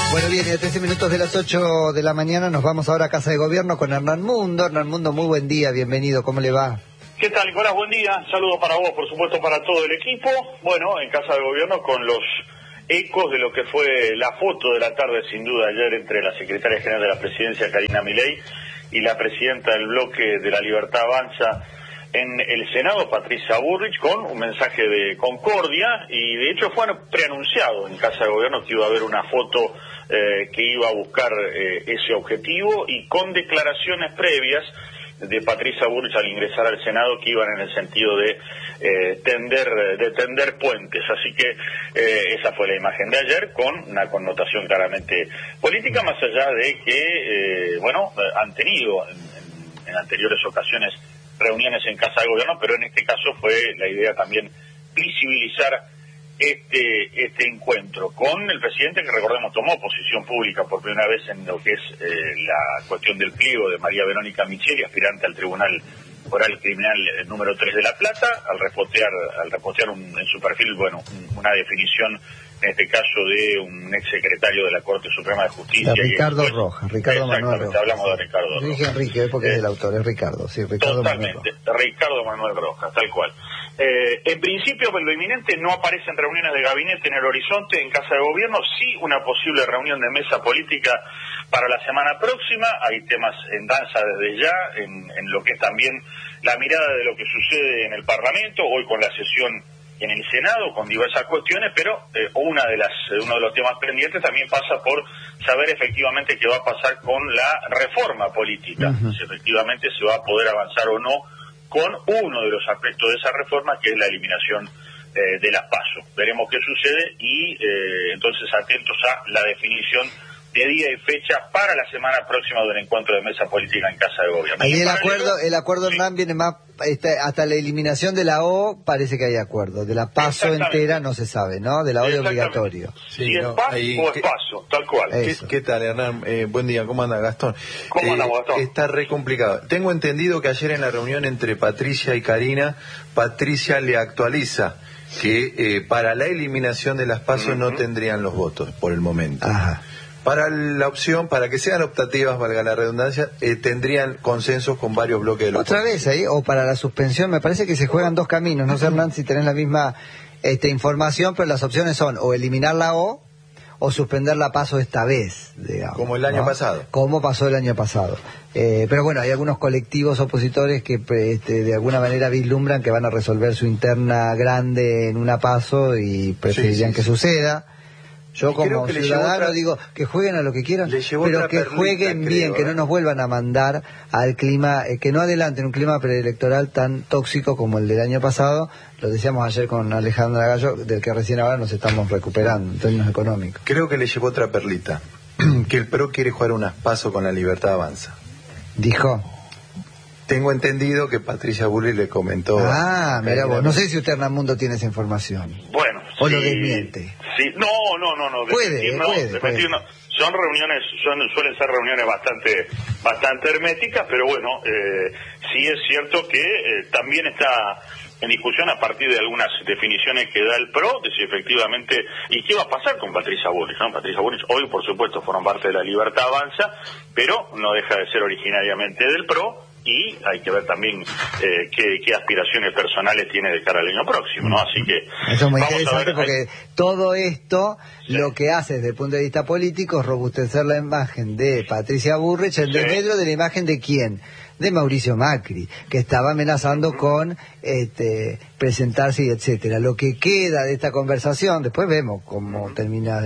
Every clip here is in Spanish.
Bueno, bien, y a 13 minutos de las 8 de la mañana nos vamos ahora a Casa de Gobierno con Hernán Mundo. Hernán Mundo, muy buen día, bienvenido, ¿cómo le va? ¿Qué tal, Nicolás? Buen día. Saludos para vos, por supuesto, para todo el equipo. Bueno, en Casa de Gobierno con los ecos de lo que fue la foto de la tarde, sin duda, ayer entre la secretaria general de la Presidencia, Karina Milei, y la presidenta del bloque de la Libertad Avanza en el Senado, Patricia Bullrich, con un mensaje de concordia, y de hecho fue preanunciado en Casa de Gobierno que iba a haber una foto que iba a buscar ese objetivo, y con declaraciones previas de Patricia Bullrich al ingresar al Senado que iban en el sentido de tender puentes. Así que esa fue la imagen de ayer, con una connotación claramente política, más allá de que, han tenido en anteriores ocasiones reuniones en Casa de Gobierno, pero en este caso fue la idea también visibilizar este encuentro con el presidente, que recordemos tomó posición pública por primera vez en lo que es la cuestión del pliego de María Verónica Micheli, aspirante al Tribunal Oral Criminal número 3 de La Plata, al repostear en su perfil, una definición, en este caso, de un exsecretario de la Corte Suprema de Justicia. Ricardo Rojas, Ricardo Manuel Rojas. Hablamos de Ricardo Rojas. Dije Enrique, porque es el autor, es Ricardo, sí, Ricardo totalmente, Manuel Rojas. Ricardo Manuel Rojas, tal cual. En principio, lo inminente, no aparecen reuniones de gabinete en el horizonte en Casa de Gobierno, sí una posible reunión de mesa política para la semana próxima. Hay temas en danza desde ya, en lo que es también la mirada de lo que sucede en el Parlamento, hoy con la sesión en el Senado, con diversas cuestiones, pero uno de los temas pendientes también pasa por saber efectivamente qué va a pasar con la reforma política, si efectivamente se va a poder avanzar o no con uno de los aspectos de esa reforma, que es la eliminación de las PASO. Veremos qué sucede y entonces atentos a la definición de día y fecha para la semana próxima del encuentro de mesa política en Casa de Gobierno. Ahí el acuerdo, Hernán, viene más, hasta la eliminación de la O parece que hay acuerdo, de la PASO entera no se sabe, ¿no? De la O de obligatorio. Sí, si es PAS o es PASO, tal cual. ¿Qué tal, Hernán? Buen día, ¿cómo anda, Gastón? ¿Cómo andamos, Gastón? Está re complicado. Tengo entendido que ayer en la reunión entre Patricia y Karina, Patricia le actualiza que para la eliminación de las PASO no tendrían los votos por el momento. Ajá. Para la opción, para que sean optativas, valga la redundancia, tendrían consensos con varios bloques de los otra vez ahí, o para la suspensión, me parece que se juegan dos caminos, no sé, Hernán, si tenés la misma información, pero las opciones son o eliminar la O suspender la PASO esta vez, digamos. Como el año pasado. Como pasó el año pasado. Pero bueno, hay algunos colectivos opositores que de alguna manera vislumbran que van a resolver su interna grande en una PASO y preferirían que suceda. Yo como ciudadano digo que jueguen a lo que quieran, pero que jueguen bien, que no nos vuelvan a mandar al clima, que no adelanten un clima preelectoral tan tóxico como el del año pasado. Lo decíamos ayer con Alejandra Gallo, del que recién ahora nos estamos recuperando en términos económicos. Creo que le llevó otra perlita, que el PRO quiere jugar unas PASO con la Libertad Avanza. Dijo. Tengo entendido que Patricia Bullrich le comentó. Mira vos, no sé si usted, Hernán Mundo, tiene esa información. Bueno, o lo desmiente. Sí, no. Puede. Son reuniones, suelen ser reuniones bastante herméticas, pero bueno, sí es cierto que también está en discusión, a partir de algunas definiciones que da el PRO, de si efectivamente, y qué va a pasar con Patricia Bullrich, ¿no? Patricia Bullrich hoy, por supuesto, forma parte de la Libertad Avanza, pero no deja de ser originariamente del PRO, y hay que ver también qué aspiraciones personales tiene de cara al año próximo, ¿no? Así que eso es muy interesante, porque todo esto lo que hace desde el punto de vista político es robustecer la imagen de Patricia Bullrich en desmedro de la imagen de ¿quién? De Mauricio Macri, que estaba amenazando con presentarse y etcétera. Lo que queda de esta conversación, después vemos cómo termina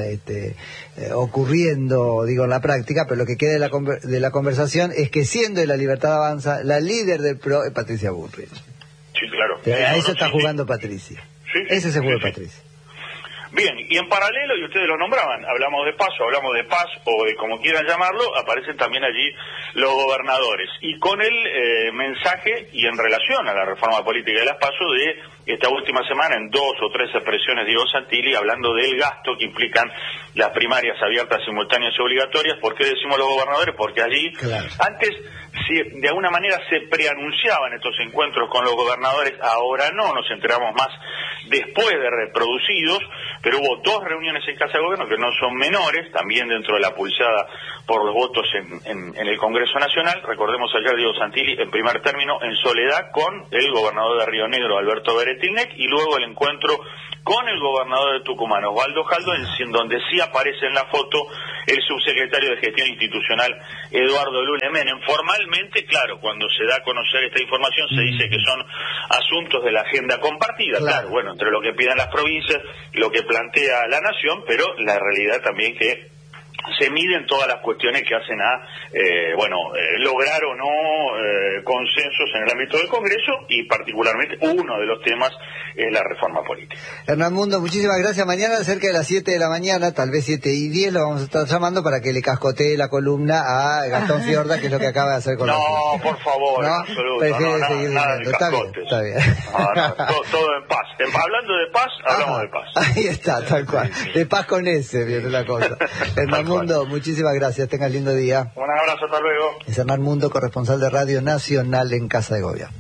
ocurriendo, digo, en la práctica, pero lo que queda de la conversación es que, siendo de la Libertad Avanza, la líder del PRO es Patricia Bullrich. Sí, claro. A eso está jugando Patricia. Ese es el juego de Patricia. Bien, y en paralelo, y ustedes lo nombraban, hablamos de PASO, hablamos de PAS, o de como quieran llamarlo, aparecen también allí los gobernadores. Y con el mensaje, y en relación a la reforma política de las PASO, de esta última semana, en 2 o 3 expresiones, Diego Santilli, hablando del gasto que implican las primarias abiertas, simultáneas y obligatorias. ¿Por qué decimos los gobernadores? Porque allí, antes, si de alguna manera se preanunciaban estos encuentros con los gobernadores, ahora no, nos enteramos más después de reproducidos, pero hubo 2 reuniones en Casa de Gobierno que no son menores, también dentro de la pulsada por los votos en el Congreso Nacional. Recordemos ayer Diego Santilli en primer término en soledad con el gobernador de Río Negro, Alberto Beretilnec, y luego el encuentro con el gobernador de Tucumán, Osvaldo Jaldo, en donde sí aparece en la foto el subsecretario de Gestión Institucional, Eduardo Lule Menem. Formalmente, claro, cuando se da a conocer esta información se dice que son asuntos de la agenda compartida, claro, bueno, entre lo que piden las provincias, lo que plantea la Nación, pero la realidad también que se miden todas las cuestiones que hacen a, lograr o no consensos en el ámbito del Congreso, y particularmente uno de los temas es la reforma política. Hernán Mundo, muchísimas gracias. Mañana cerca de las 7 de la mañana, tal vez 7:10, lo vamos a estar llamando para que le cascotee la columna a Gastón Fiorda, que es lo que acaba de hacer con nosotros. No, por favor, ¿no? en absoluto. Prefiere seguir nada viviendo. Está bien. Todo en paz. Hablando de paz, hablamos de paz. Ahí está, tal cual. De paz con ese, viene la cosa. Hernán Mundo, muchísimas gracias. Tenga lindo día. Un abrazo, hasta luego. Es Hernán Mundo, corresponsal de Radio Nacional en Casa de Gobierno.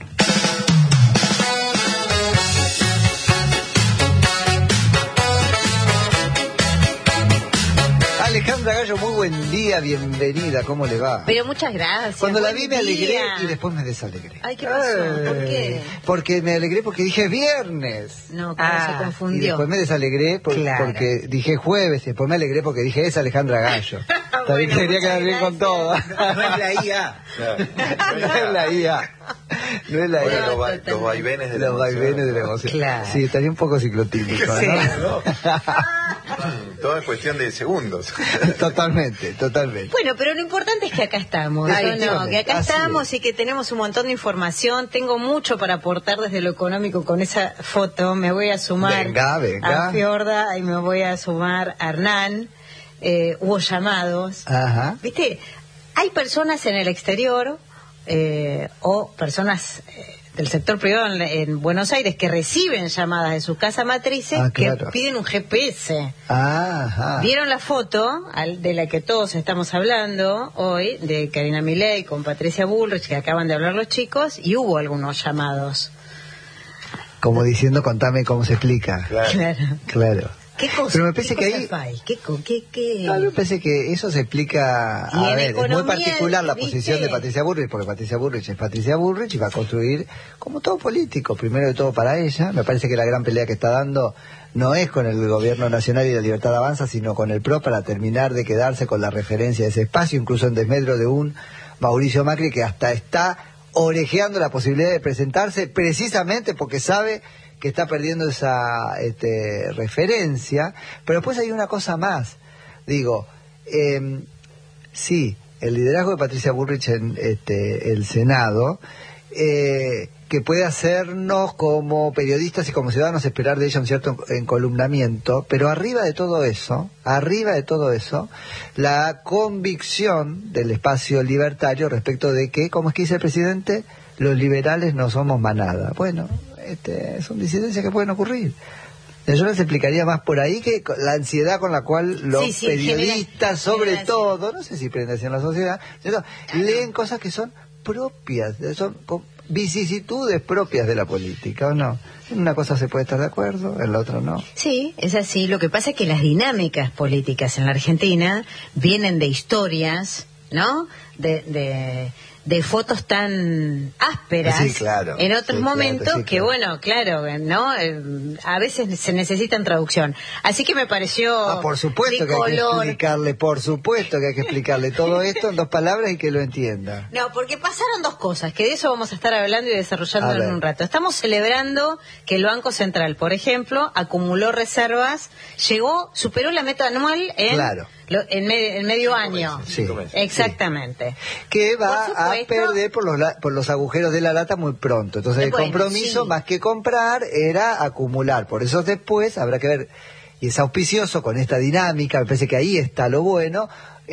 Alejandra Gallo, muy buen día, bienvenida, ¿cómo le va? Pero muchas gracias. Cuando la vi me alegré y después me desalegré. Ay, ¿qué pasó? ¿Por qué? Porque me alegré porque dije viernes. No, se confundió. Y después me desalegré porque dije jueves, y después me alegré porque dije es Alejandra Gallo. También quería quedar bien con todo. No es la IA. No es la IA. No es la IA. Los vaivenes de la emoción. Claro. Sí, estaría un poco ciclotímico, sí, ¿no? Todo es cuestión de segundos. Totalmente. Bueno, pero lo importante es que acá estamos. Que acá estamos y que tenemos un montón de información. Tengo mucho para aportar desde lo económico con esa foto. Me voy a sumar venga. a Fiorda y me voy a sumar a Hernán. Hubo llamados. Ajá. ¿Viste? Hay personas en el exterior o personas del sector privado en Buenos Aires que reciben llamadas de su casa matrices que piden un GPS. Ajá. ¿Vieron la foto de la que todos estamos hablando hoy, de Karina Milei con Patricia Bullrich, que acaban de hablar los chicos, y hubo algunos llamados? Como diciendo, contame cómo se explica. Claro. ¿Qué cosa? Pero me parece que ahí... me parece que eso se explica... A ver, es muy particular la posición de Patricia Bullrich, porque Patricia Bullrich es Patricia Bullrich y va a construir, como todo político, primero de todo para ella. Me parece que la gran pelea que está dando no es con el Gobierno Nacional y la Libertad Avanza, sino con el PRO, para terminar de quedarse con la referencia de ese espacio, incluso en desmedro de un Mauricio Macri que hasta está orejeando la posibilidad de presentarse, precisamente porque sabe que está perdiendo esa referencia. Pero después hay una cosa más. Digo, sí, el liderazgo de Patricia Bullrich en el Senado, que puede hacernos como periodistas y como ciudadanos esperar de ella un cierto encolumnamiento, pero arriba de todo eso, la convicción del espacio libertario respecto de que, como es que dice el presidente, los liberales no somos manada. Bueno, son disidencias que pueden ocurrir. Yo les explicaría más por ahí que la ansiedad con la cual los periodistas, sobre todo, no sé si prenden en la sociedad, leen cosas que son propias, son vicisitudes propias de la política, ¿o no? En una cosa se puede estar de acuerdo, en la otra no. Sí, es así. Lo que pasa es que las dinámicas políticas en la Argentina vienen de historias, ¿no? De fotos tan ásperas en otros momentos que bueno, claro, ¿no? A veces se necesitan traducción. Así que me pareció por supuesto que hay que explicarle todo esto en 2 palabras y que lo entienda. No, porque pasaron 2 cosas, que de eso vamos a estar hablando y desarrollando en un rato. Estamos celebrando que el Banco Central, por ejemplo, acumuló reservas, superó la meta anual en medio año. Sí, exactamente. Que va a perder por los agujeros de la lata muy pronto. Entonces el compromiso, más que comprar, era acumular. Por eso después habrá que ver, y es auspicioso con esta dinámica, me parece que ahí está lo bueno,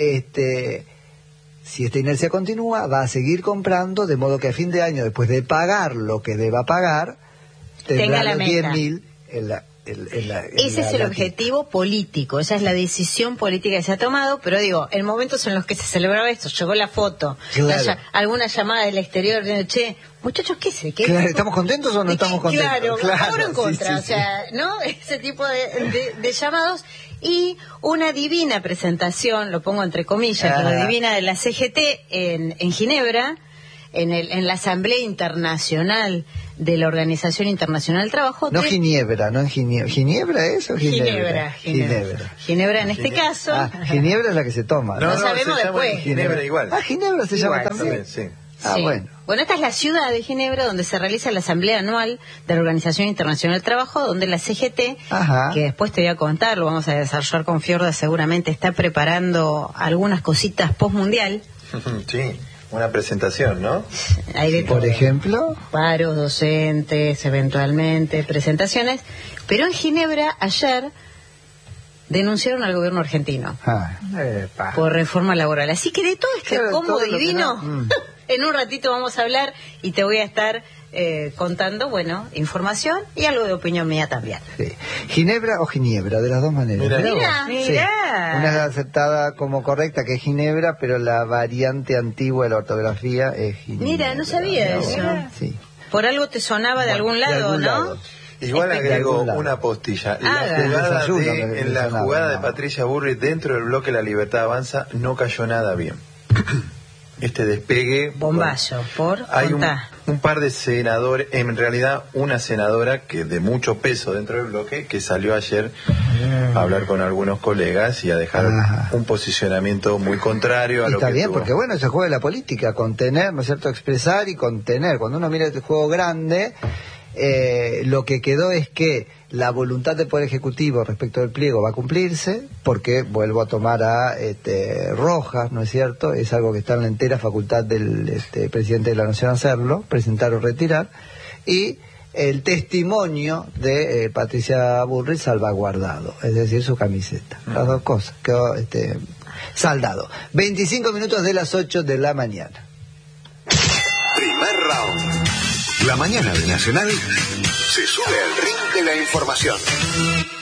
si esta inercia continúa, va a seguir comprando, de modo que a fin de año, después de pagar lo que deba pagar, tendrá los 10.000 Ese es el objetivo político, esa es la decisión política que se ha tomado, pero digo, en momentos en los que se celebraba esto, llegó la foto, claro. Alguna llamada del exterior, che, muchachos, ¿qué sé? Claro, ¿estamos contentos o no estamos contentos? Claro, ahora en contra, o sea, ¿no? Ese tipo de llamados. Y una divina presentación, lo pongo entre comillas, pero divina de la CGT en Ginebra, en la Asamblea Internacional de la Organización Internacional del Trabajo. No Ginebra, no en Ginebra. ¿Ginebra es o Ginebra? Ginebra en este caso. Ginebra es la que se toma. No sabemos después. Ginebra igual. Ginebra se llama también. Sí. Sí. Bueno, esta es la ciudad de Ginebra donde se realiza la Asamblea Anual de la Organización Internacional del Trabajo, donde la CGT, que después te voy a contar, lo vamos a desarrollar con Fiorda, seguramente está preparando algunas cositas post-mundial. Sí, una presentación, ¿no? Hay de Por ejemplo, paros docentes, eventualmente, presentaciones. Pero en Ginebra, ayer, denunciaron al gobierno argentino por reforma laboral. Así que de todo este combo divino... En un ratito vamos a hablar y te voy a estar contando, información y algo de opinión mía también. Sí. ¿Ginebra o Ginebra? De las dos maneras. Mira. Sí. Una es aceptada como correcta, que es Ginebra, pero la variante antigua de la ortografía es Ginebra. Mira, no sabía eso. Sí. Por algo te sonaba de algún lado, ¿no? Igual agrego una postilla. La jugada de Patricia Bullrich dentro del bloque La Libertad Avanza no cayó nada bien. Este despegue... Bombazo, hay un par de senadores, en realidad una senadora que de mucho peso dentro del bloque, que salió ayer a hablar con algunos colegas y a dejar un posicionamiento muy contrario a lo que está bien, tuvo. porque se juega la política, contener, ¿no es cierto?, expresar y contener. Cuando uno mira este juego grande... lo que quedó es que la voluntad del Poder Ejecutivo respecto del pliego va a cumplirse, porque vuelvo a tomar a Rojas, ¿no es cierto? Es algo que está en la entera facultad del presidente de la Nación hacerlo, presentar o retirar, y el testimonio de Patricia Bullrich salvaguardado, es decir, su camiseta. Las dos cosas, quedó saldado. 25 minutos de las 8 de la mañana. Primer round. La mañana de Nacional se sube al ring de la información.